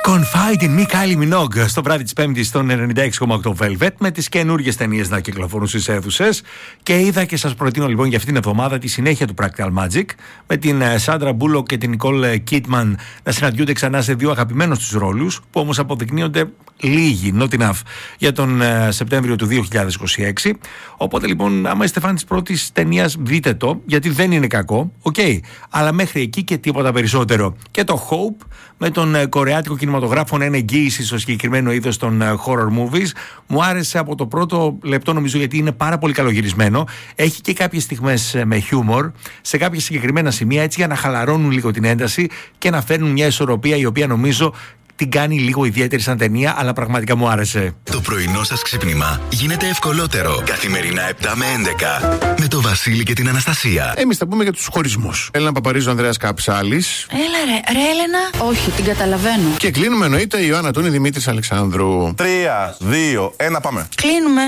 Confide in me, Kylie Minogue, στο βράδυ της Πέμπτης στον 96,8 Velvet, με τις καινούργιες ταινίες να κυκλοφορούν στις αίθουσες. Και είδα και σας προτείνω λοιπόν για αυτήν την εβδομάδα τη συνέχεια του Practical Magic, με την Sandra Bullock και την Nicole Kidman να συναντιούνται ξανά σε δύο αγαπημένους τους ρόλους, που όμως αποδεικνύονται λίγοι, not enough, για τον Σεπτέμβριο του 2026. Οπότε λοιπόν, άμα είστε φαν της πρώτης ταινίας, δείτε το, γιατί δεν είναι κακό, αλλά μέχρι εκεί και τίποτα περισσότερο. Και το Hope, με τον κορεάτικο κινηματογράφο να είναι εγγύηση στο συγκεκριμένο είδος των horror movies, μου άρεσε από το πρώτο λεπτό, νομίζω, γιατί είναι πάρα πολύ καλογυρισμένο. Έχει και κάποιες στιγμές με χιούμορ σε κάποια συγκεκριμένα σημεία, έτσι για να χαλαρώνουν λίγο την ένταση και να φέρνουν μια ισορροπία η οποία νομίζω την κάνει λίγο ιδιαίτερη σαν ταινία, αλλά πραγματικά μου άρεσε. Το πρωινό σας ξύπνημα γίνεται ευκολότερο. Καθημερινά 7 με 11. Με το Βασίλη και την Αναστασία. Εμείς θα πούμε για τους χωρισμούς. Έλενα Παπαρίζου, Ανδρέας Καψάλης. Έλα ρε Έλενα. Όχι, την καταλαβαίνω. Και κλείνουμε, εννοείται, η Ιωάννα Τούνη, Δημήτρης Αλεξάνδρου. 3, 2, 1, πάμε. Κλείνουμε.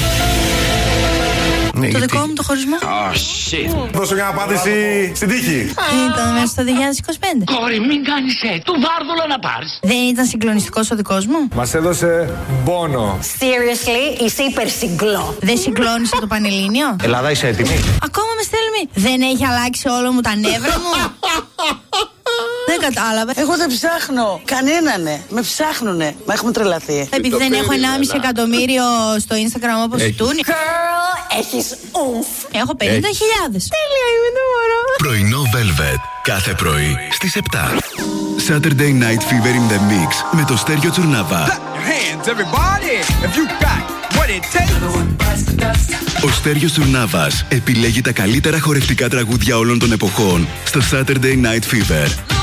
Ναι, το δικό μου το χωρισμό. Δώσε μια απάντηση στην τύχη. Ήταν μέσα στο 2025. Κόρη, μην κάνεις του βάρδουλο να πάρεις. Δεν ήταν συγκλονιστικός ο δικός μου. Μας έδωσε πόνο. Seriously, είσαι υπερσυγκλό. Δεν συγκλώνησε το Πανελλήνιο. Ελλάδα, είσαι έτοιμη? Ακόμα με στέλνει. Δεν έχει αλλάξει όλο μου τα νεύρα μου. Δεν κατάλαβα. Εγώ δεν ψάχνω. Κανένανε. Με ψάχνουνε. Μα έχουμε τρελαθεί. Επειδή δεν έχω 1,5 εκατομμύριο στο Instagram όπως η Τούνη. Girl, έχεις ούμφ. Έχω 50.000. Τέλεια, είμαι το μωρό. Πρωινό Velvet. Κάθε πρωί στις 7. Saturday Night Fever in the Mix με το Στέριο Τσουρνάβα. Ο Στέριος Τσουρνάβας επιλέγει τα καλύτερα χορευτικά τραγούδια όλων των εποχών στο Saturday Night Fever.